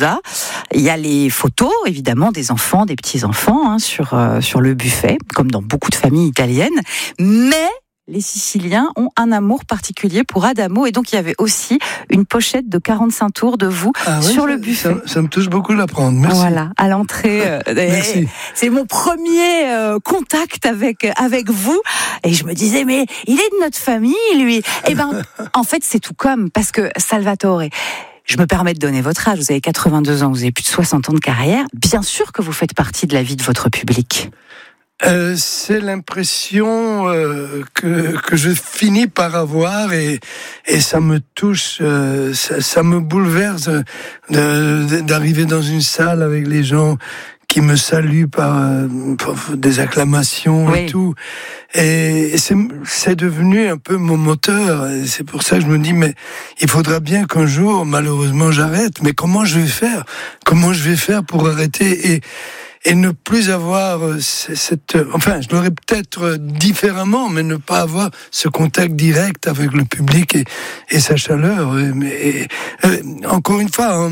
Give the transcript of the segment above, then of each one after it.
pizza. Il y a les photos, évidemment, des enfants, des petits-enfants, sur le buffet, comme dans beaucoup de familles italiennes. Mais les Siciliens ont un amour particulier pour Adamo, et donc il y avait aussi une pochette de 45 tours de vous sur le buffet. Ça me touche beaucoup de l'apprendre. Merci. Voilà, à l'entrée. Merci. C'est mon premier contact avec vous, et je me disais, mais il est de notre famille, lui. Eh ben, en fait, c'est tout comme, parce que Salvatore, je me permets de donner votre âge, vous avez 82 ans, vous avez plus de 60 ans de carrière, bien sûr que vous faites partie de la vie de votre public. C'est l'impression que je finis par avoir, et ça me touche, ça me bouleverse d'arriver dans une salle avec les gens qui me saluent par des acclamations, oui, et tout. Et c'est devenu un peu mon moteur. Et c'est pour ça que je me dis, mais il faudra bien qu'un jour, malheureusement, j'arrête. Mais comment je vais faire? Comment je vais faire pour arrêter et ne plus avoir enfin, je l'aurais peut-être différemment, mais ne pas avoir ce contact direct avec le public et sa chaleur. Mais encore une fois,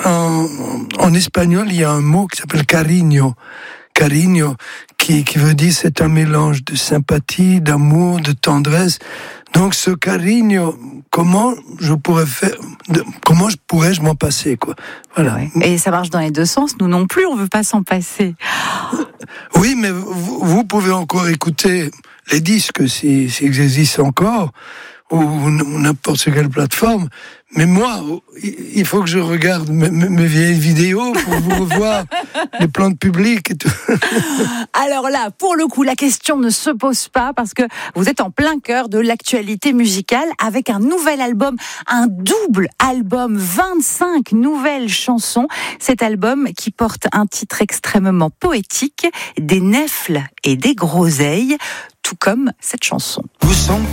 en espagnol, il y a un mot qui s'appelle cariño. Cariño, qui veut dire c'est un mélange de sympathie, d'amour, de tendresse. Donc ce cariño, comment je pourrais m'en passer, quoi. Voilà. Ouais. Et ça marche dans les deux sens. Nous non plus, on veut pas s'en passer. Oui, mais vous pouvez encore écouter les disques s'ils existent encore, ou n'importe quelle plateforme. Mais moi, il faut que je regarde mes vieilles vidéos pour vous revoir les plans de public et tout. Alors là, pour le coup, la question ne se pose pas, parce que vous êtes en plein cœur de l'actualité musicale avec un nouvel album, un double album, 25 nouvelles chansons. Cet album qui porte un titre extrêmement poétique, des nèfles et des groseilles, tout comme cette chanson. Où sont